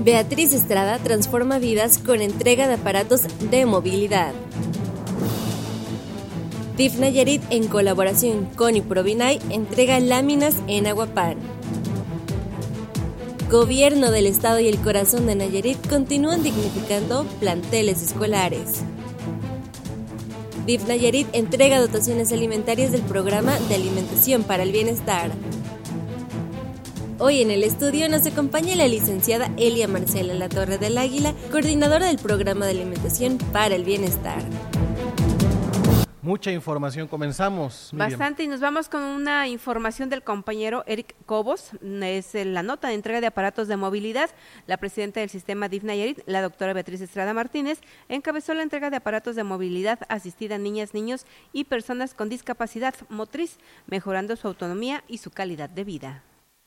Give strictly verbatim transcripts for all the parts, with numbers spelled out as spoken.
Beatriz Estrada transforma vidas con entrega de aparatos de movilidad. D I F Nayarit, en colaboración con Iprovinay, entrega láminas en Aguapán. Gobierno del Estado y el Corazón de Nayarit continúan dignificando planteles escolares. D I F Nayarit entrega dotaciones alimentarias del programa de alimentación para el bienestar. Hoy en el estudio nos acompaña la licenciada Elia Marcela Latorre del Águila, coordinadora del programa de alimentación para el bienestar. Mucha información, comenzamos. Miriam. Bastante, y nos vamos con una información del compañero Eric Cobos. Es la nota de entrega de aparatos de movilidad. La presidenta del sistema D I F Nayarit, la doctora Beatriz Estrada Martínez, encabezó la entrega de aparatos de movilidad asistida a niñas, niños y personas con discapacidad motriz, mejorando su autonomía y su calidad de vida.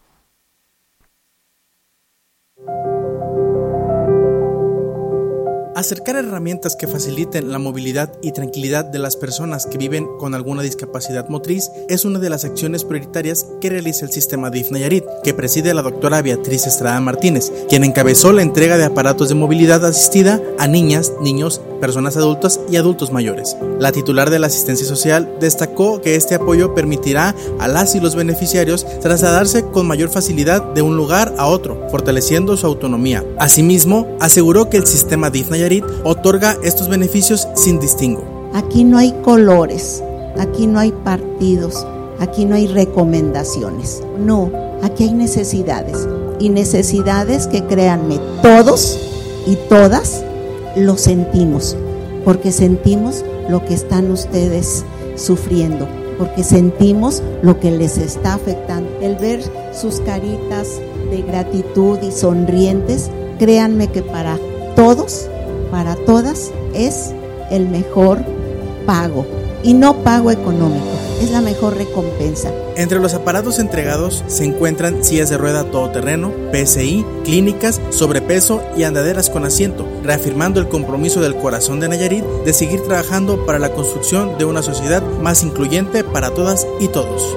Acercar herramientas que faciliten la movilidad y tranquilidad de las personas que viven con alguna discapacidad motriz es una de las acciones prioritarias que realiza el sistema D I F Nayarit, que preside la doctora Beatriz Estrada Martínez, quien encabezó la entrega de aparatos de movilidad asistida a niñas, niños, personas adultas y adultos mayores. La titular de la asistencia social destacó que este apoyo permitirá a las y los beneficiarios trasladarse con mayor facilidad de un lugar a otro, fortaleciendo su autonomía. Asimismo, aseguró que el sistema D I F Nayarit otorga estos beneficios sin distingo. Aquí no hay colores, aquí no hay partidos, aquí no hay recomendaciones. No, aquí hay necesidades. Y necesidades que, créanme, todos y todas lo sentimos, porque sentimos lo que están ustedes sufriendo, porque sentimos lo que les está afectando. El ver sus caritas de gratitud y sonrientes, créanme que para todos, para todas, es el mejor pago, y no pago económico, es la mejor recompensa. Entre los aparatos entregados se encuentran sillas de rueda todoterreno, P S I, clínicas, sobrepeso y andaderas con asiento, reafirmando el compromiso del Corazón de Nayarit de seguir trabajando para la construcción de una sociedad más incluyente para todas y todos.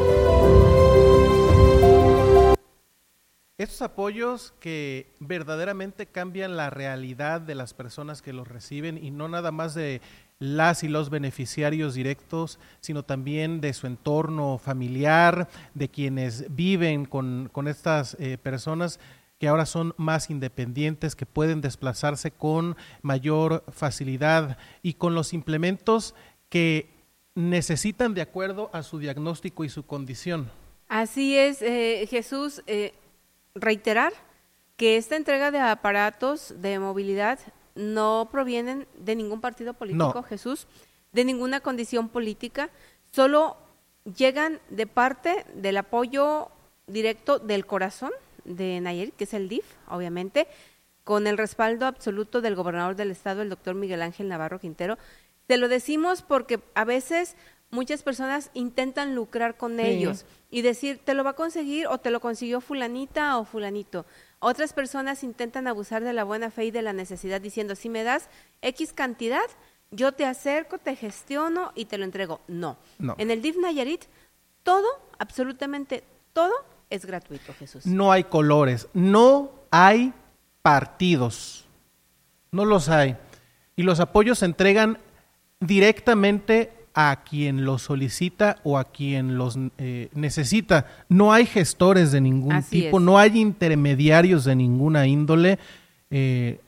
Estos apoyos que verdaderamente cambian la realidad de las personas que los reciben, y no nada más de las y los beneficiarios directos, sino también de su entorno familiar, de quienes viven con, con estas eh, personas que ahora son más independientes, que pueden desplazarse con mayor facilidad y con los implementos que necesitan de acuerdo a su diagnóstico y su condición. Así es, eh, Jesús. Eh, reiterar que esta entrega de aparatos de movilidad no provienen de ningún partido político, no. Jesús, de ninguna condición política, solo llegan de parte del apoyo directo del Corazón de Nayarit, que es el D I F, obviamente, con el respaldo absoluto del gobernador del estado, el doctor Miguel Ángel Navarro Quintero. Te lo decimos porque a veces muchas personas intentan lucrar con sí. ellos y decir, te lo va a conseguir o te lo consiguió fulanita o fulanito. Otras personas intentan abusar de la buena fe y de la necesidad diciendo, si me das X cantidad, yo te acerco, te gestiono y te lo entrego. No. no. En el D I F Nayarit, todo, absolutamente todo es gratuito, Jesús. No hay colores, no hay partidos, no los hay. Y los apoyos se entregan directamente a quien los solicita o a quien los eh, necesita. No hay gestores de ningún Así tipo, es. No hay intermediarios de ninguna índole. Eh,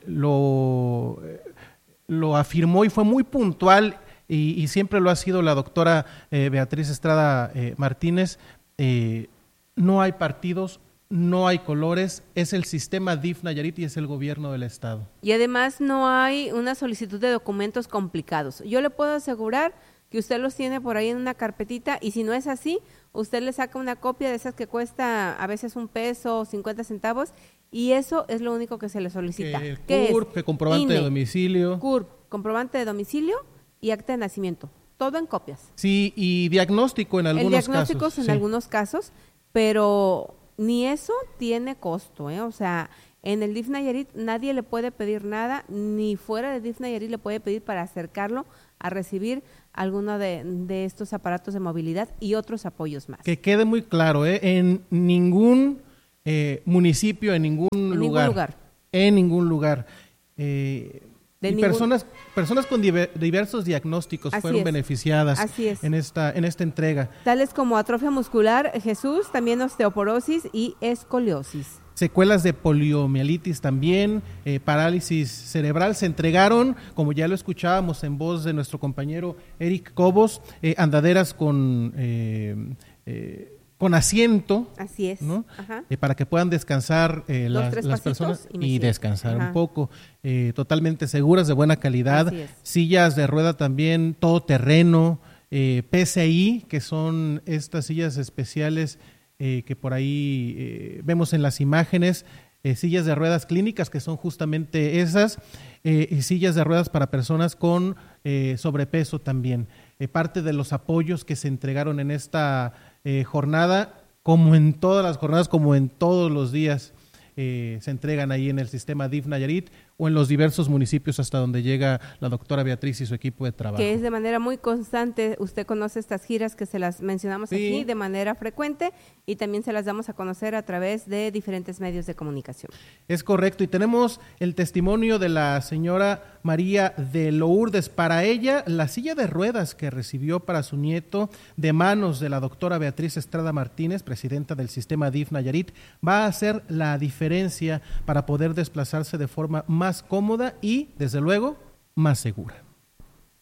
lo, lo afirmó y fue muy puntual y, y siempre lo ha sido la doctora eh, Beatriz Estrada eh, Martínez. Eh, no hay partidos, no hay colores, es el sistema D I F Nayarit y es el gobierno del estado. Y además no hay una solicitud de documentos complicados. Yo le puedo asegurar que usted los tiene por ahí en una carpetita, y si no es así, usted le saca una copia de esas que cuesta a veces un peso o cincuenta centavos, y eso es lo único que se le solicita. El C U R P, que comprobante I N E, de domicilio. C U R P, comprobante de domicilio y acta de nacimiento, todo en copias. Sí, y diagnóstico en algunos casos. El diagnóstico en sí. algunos casos, pero ni eso tiene costo, ¿eh? O sea, en el D I F Nayarit nadie le puede pedir nada, ni fuera de D I F Nayarit le puede pedir para acercarlo a recibir alguno de, de estos aparatos de movilidad y otros apoyos más. Que quede muy claro, ¿eh? En ningún eh, municipio, en ningún en lugar, ningún lugar en ningún lugar. Eh, De y ningún... personas, personas con diver, diversos diagnósticos Así fueron es. beneficiadas Así es. en esta, en esta entrega. Tales como atrofia muscular, Jesús, también osteoporosis y escoliosis. Secuelas de poliomielitis también, eh, parálisis cerebral. Se entregaron, como ya lo escuchábamos en voz de nuestro compañero Eric Cobos, eh, andaderas con... Eh, eh, con asiento, así es, ¿no? Ajá. Eh, para que puedan descansar eh, Dos, las, tres las pasitos personas y y, me descansar Ajá. un poco, eh, totalmente seguras, de buena calidad, Así es. sillas de rueda también, todo terreno, eh, P C I, que son estas sillas especiales eh, que por ahí eh, vemos en las imágenes, eh, sillas de ruedas clínicas, que son justamente esas, eh, y sillas de ruedas para personas con eh, sobrepeso también. Eh, parte de los apoyos que se entregaron en esta eh, jornada, como en todas las jornadas, como en todos los días, eh, se entregan ahí en el sistema D I F Nayarit o en los diversos municipios hasta donde llega la doctora Beatriz y su equipo de trabajo. Que es de manera muy constante. Usted conoce estas giras que se las mencionamos Sí. aquí de manera frecuente y también se las damos a conocer a través de diferentes medios de comunicación. Es correcto, y tenemos el testimonio de la señora María de Lourdes. Para ella, la silla de ruedas que recibió para su nieto de manos de la doctora Beatriz Estrada Martínez, presidenta del sistema D I F Nayarit, va a hacer la diferencia para poder desplazarse de forma más cómoda y, desde luego, más segura.